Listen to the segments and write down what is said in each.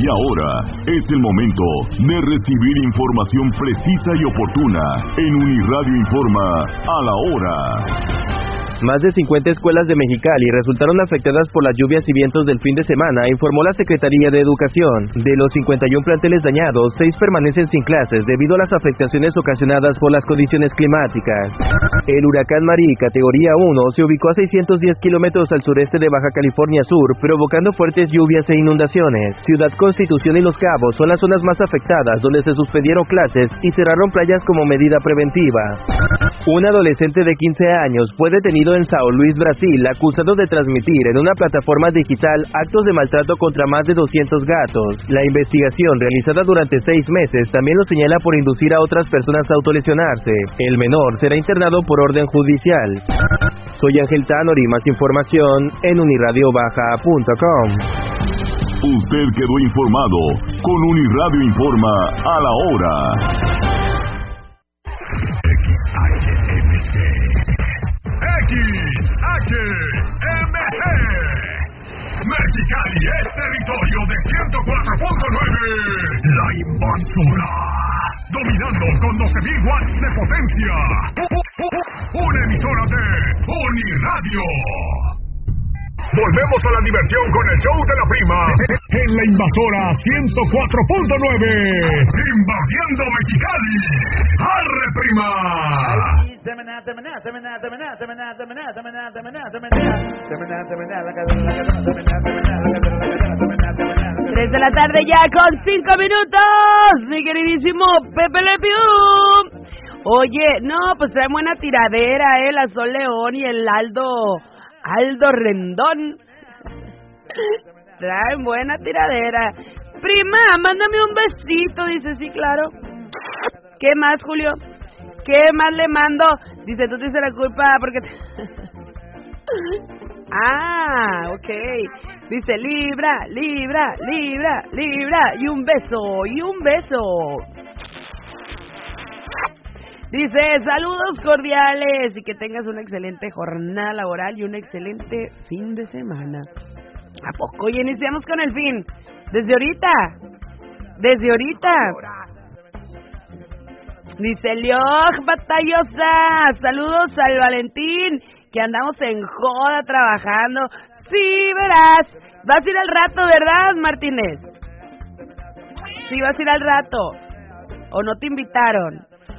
Y ahora es el momento de recibir información precisa y oportuna en Uniradio Informa a la hora. Más de 50 escuelas de Mexicali resultaron afectadas por las lluvias y vientos del fin de semana, informó la Secretaría de Educación. De los 51 planteles dañados, 6 permanecen sin clases debido a las afectaciones ocasionadas por las condiciones climáticas. El huracán Marí, categoría 1, se ubicó a 610 kilómetros al sureste de Baja California Sur, provocando fuertes lluvias e inundaciones. Ciudad Constitución y Los Cabos son las zonas más afectadas, donde se suspendieron clases y cerraron playas como medida preventiva. Un adolescente de 15 años fue detenido en São Luís, Brasil, acusado de transmitir en una plataforma digital actos de maltrato contra más de 200 gatos. La investigación, realizada durante 6 meses, también lo señala por inducir a otras personas a autolesionarse. El menor será internado por orden judicial. Soy Ángel Tanori, más información en unirradiobaja.com. Usted quedó informado con Uniradio Informa a la hora. XHMG Mexicali es territorio de 104.9. La Invasora, dominando con 12.000 watts de potencia. Una emisora de Uniradio. Volvemos a la diversión con el show de la prima en La Invasora 104.9. Invadiendo Mexicali. ¡Arre, prima! Tres de la tarde ya con 5 minutos, mi queridísimo Pepe Le Pew. Oye, no, pues trae buena tiradera, la Sol León y el Aldo Rendón. Traen buena tiradera. Prima, mándame un besito, dice, sí, claro. ¿Qué más, Julio? ¿Qué más le mando? Dice, tú te hice la culpa porque... Ah, ok. Dice, libra, libra, libra, libra. Y un beso, y un beso. Dice, saludos cordiales y que tengas una excelente jornada laboral y un excelente fin de semana. ¿A poco? Y iniciamos con el fin. Desde ahorita. Desde ahorita. Dice, Lioj Batallosa, saludos al Valentín, que andamos en joda trabajando. Sí, verás. Vas a ir al rato, ¿verdad, Martínez? Sí, vas a ir al rato. ¿O no te invitaron?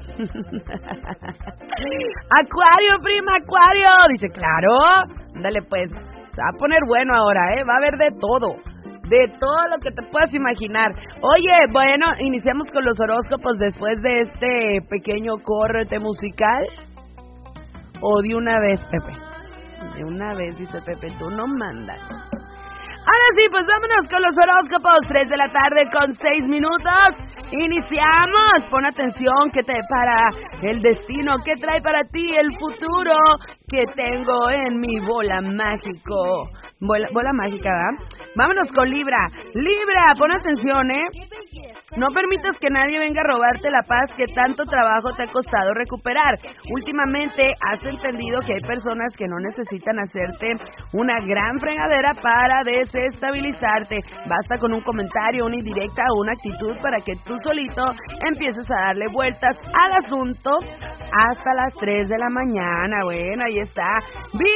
Acuario, prima, Acuario. Dice, claro. Dale, pues. Se va a poner bueno ahora, Va a haber de todo. De todo lo que te puedas imaginar. Oye, bueno, iniciamos con los horóscopos después de este pequeño corte musical. ¿O de una vez, Pepe? De una vez, dice Pepe, tú no mandas. Ahora sí, pues vámonos con los horóscopos. 3 de la tarde con 6 minutos. Iniciamos. Pon atención, ¿qué te depara el destino? ¿Qué trae para ti el futuro? Que tengo en mi bola mágico. Bola mágica, ¿verdad? Vámonos con Libra. Libra, pon atención, No permitas que nadie venga a robarte la paz que tanto trabajo te ha costado recuperar. Últimamente has entendido que hay personas que no necesitan hacerte una gran fregadera para desestabilizarte. Basta con un comentario, una indirecta o una actitud para que tú solito empieces a darle vueltas al asunto hasta las 3 de la mañana. Bueno, ahí está.